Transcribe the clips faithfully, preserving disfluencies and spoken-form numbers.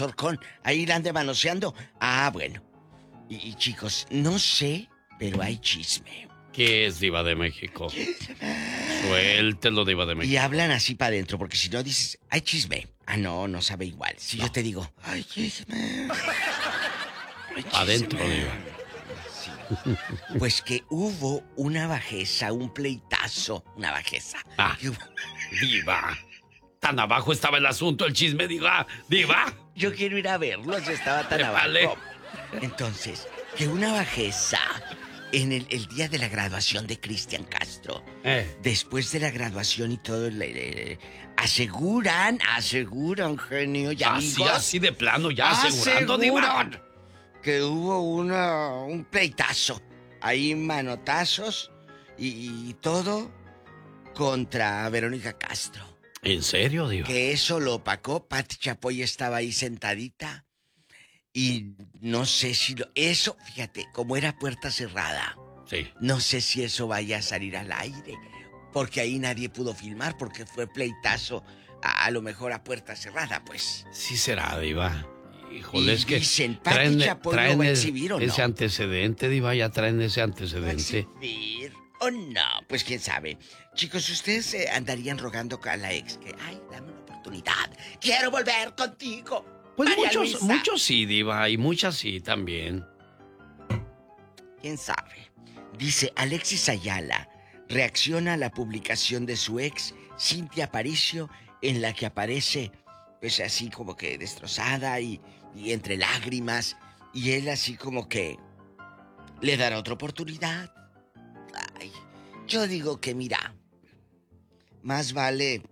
mazorcón. Ahí la ande manoseando. Ah, bueno. Y, y chicos, no sé, pero hay chisme. ¿Qué es, Diva de México? Suéltelo, Diva de México. Y hablan así para adentro, porque si no dices, hay chisme. Ah, no, no sabe igual. Si no. Yo te digo, ay, chisme. Adentro, Diva. Sí. Pues que hubo una bajeza, un pleitazo. Una bajeza. Ah, Diva. Tan abajo estaba el asunto, el chisme, Diva. Diva. Yo quiero ir a verlo, si estaba tan abajo. Vale. Entonces, que una bajeza en el, el día de la graduación de Cristian Castro. Eh. Después de la graduación y todo, le, le, aseguran, aseguran, genio y amigos. Así, así de plano, ya asegurando, Diva. Que hubo una, un pleitazo. Ahí manotazos y, y todo contra Verónica Castro. ¿En serio, Diva? Que eso lo opacó. Pati Chapoy estaba ahí sentadita. Y no sé si lo... Eso, fíjate, como era puerta cerrada. Sí. No sé si eso vaya a salir al aire. Porque ahí nadie pudo filmar, porque fue pleitazo a, a lo mejor a puerta cerrada, pues. Sí será, Diva. Híjole, es que dicen, traen, traen ¿no va a exhibir, o no? Ese antecedente, Diva, ya traen ese antecedente. ¿Va a exhibir o no? Pues quién sabe. Chicos, ustedes eh, andarían rogando a la ex que, ay, dame una oportunidad. Quiero volver contigo. Pues María muchos, Luisa. muchos sí, Diva, y muchas sí también. ¿Quién sabe? Dice Alexis Ayala, reacciona a la publicación de su ex, Cintia Aparicio, en la que aparece, pues así como que destrozada y, y entre lágrimas, y él así como que le dará otra oportunidad. Ay, yo digo que mira, más vale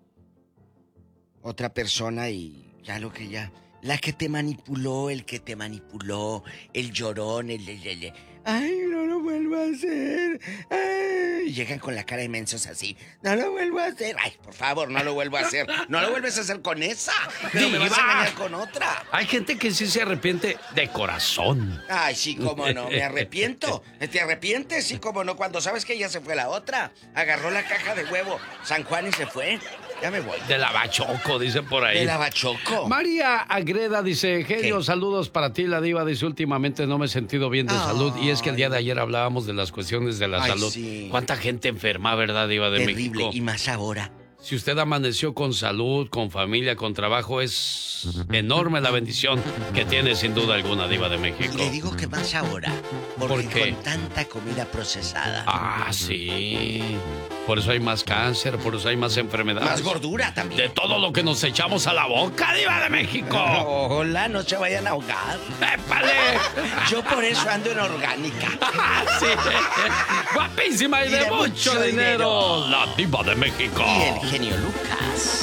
otra persona y ya lo que ya... La que te manipuló, el que te manipuló, el llorón, el... el, el, el ay, no lo vuelvo a hacer. Ay. Llegan con la cara de mensos así. No lo vuelvo a hacer. Ay, por favor, no lo vuelvo a hacer. No lo vuelves a hacer con esa. Pero Diva, me vas a engañar con otra. Hay gente que sí se arrepiente de corazón. Ay, sí, cómo no. Me arrepiento. ¿Te arrepientes? Sí, cómo no. Cuando sabes que ya se fue la otra. Agarró la caja de huevo San Juan y se fue. Ya me voy. De la Bachoco, dice por ahí. De la Bachoco. María Agreda dice, genio, ¿qué? Saludos para ti, la Diva. Dice, últimamente no me he sentido bien de oh, salud. Y es que el día de ayer hablábamos de las cuestiones de la ay, salud. Sí. ¿Cuánta gente enferma, verdad, Diva de Terrible, México? Y más ahora. Si usted amaneció con salud, con familia, con trabajo, es enorme la bendición que tiene sin duda alguna, Diva de México. Y le digo que más ahora, porque ¿por qué? con tanta comida procesada. Ah, sí. Por eso hay más cáncer, por eso hay más enfermedades. Más gordura también. De todo lo que nos echamos a la boca, Diva de México. Hola, no se vayan a ahogar. ¡Épale! Yo por eso ando en orgánica. Sí. Guapísima y, y de, de mucho, mucho dinero. dinero. La Diva de México. Y el genio Lucas.